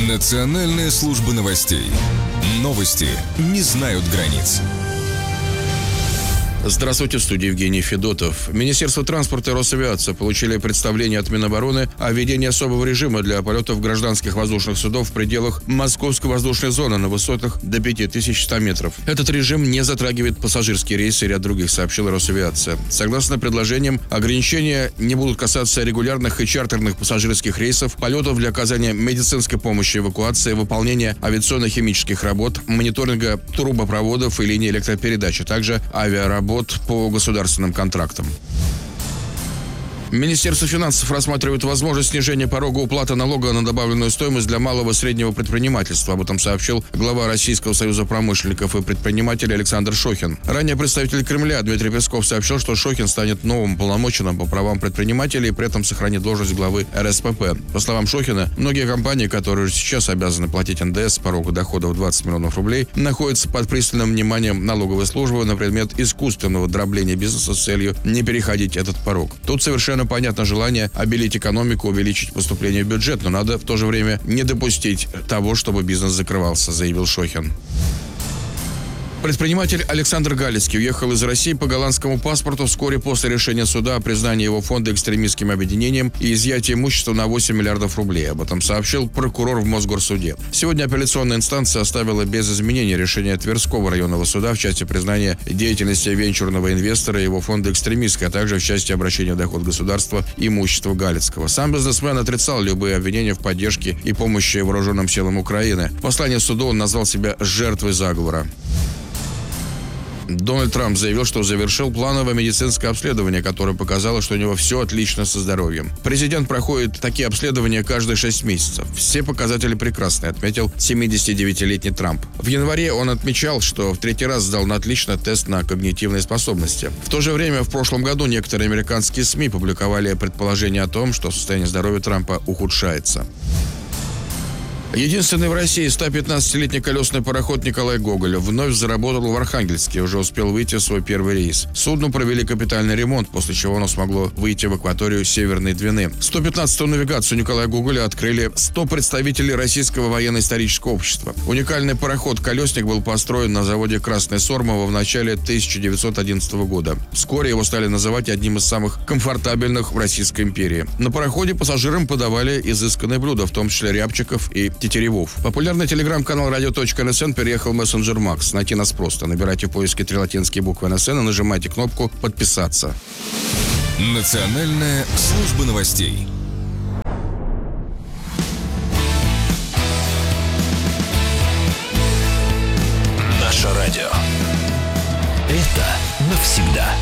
Национальная служба новостей. Новости не знают границ. Здравствуйте, в студии Евгений Федотов. Министерство транспорта и Росавиация получили представление от Минобороны о введении особого режима для полетов гражданских воздушных судов в пределах Московской воздушной зоны на высотах до 5100 метров. Этот режим не затрагивает пассажирские рейсы и ряд других, сообщила Росавиация. Согласно предложениям, ограничения не будут касаться регулярных и чартерных пассажирских рейсов, полетов для оказания медицинской помощи, эвакуации, выполнения авиационно-химических работ, мониторинга трубопроводов и линий электропередач, а также авиаработ по государственным контрактам. Министерство финансов рассматривает возможность снижения порога уплаты налога на добавленную стоимость для малого и среднего предпринимательства. Об этом сообщил глава Российского союза промышленников и предпринимателей Александр Шохин. Ранее представитель Кремля Дмитрий Песков сообщил, что Шохин станет новым уполномоченным по правам предпринимателей и при этом сохранит должность главы РСПП. По словам Шохина, многие компании, которые уже сейчас обязаны платить НДС с порога доходов 20 миллионов рублей, находятся под пристальным вниманием налоговой службы на предмет искусственного дробления бизнеса с целью не переходить этот порог. Тут совершенно понятно желание обелить экономику, увеличить поступление в бюджет, но надо в то же время не допустить того, чтобы бизнес закрывался, заявил Шохин. Предприниматель Александр Галицкий уехал из России по голландскому паспорту вскоре после решения суда о признании его фонда экстремистским объединением и изъятии имущества на 8 миллиардов рублей. Об этом сообщил прокурор в Мосгорсуде. Сегодня апелляционная инстанция оставила без изменения решение Тверского районного суда в части признания деятельности венчурного инвестора и его фонда экстремистской, а также в части обращения в доход государства имущества Галицкого. Сам бизнесмен отрицал любые обвинения в поддержке и помощи вооруженным силам Украины. В послании суду он назвал себя жертвой заговора. Дональд Трамп заявил, что завершил плановое медицинское обследование, которое показало, что у него все отлично со здоровьем. Президент проходит такие обследования каждые 6 месяцев. Все показатели прекрасные, отметил 79-летний Трамп. В январе он отмечал, что в 3-й раз сдал на отлично тест на когнитивные способности. В то же время в прошлом году некоторые американские СМИ публиковали предположение о том, что состояние здоровья Трампа ухудшается. Единственный в России 115-летний колесный пароход Николай Гоголь вновь заработал в Архангельске и уже успел выйти в свой первый рейс. Судну провели капитальный ремонт, после чего оно смогло выйти в акваторию Северной Двины. 115-ю навигацию Николая Гоголя открыли 100 представителей Российского военно-исторического общества. Уникальный пароход-колесник был построен на заводе «Красное Сормово» в начале 1911 года. Вскоре его стали называть одним из самых комфортабельных в Российской империи. На пароходе пассажирам подавали изысканные блюда, в том числе рябчиков и тетеревов. Популярный телеграм-канал radio.nsn переехал в мессенджер Макс. Найти нас просто. Набирайте в поиске 3 латинские буквы НСН и нажимайте кнопку «Подписаться». Национальная служба новостей. Наше радио. Это навсегда.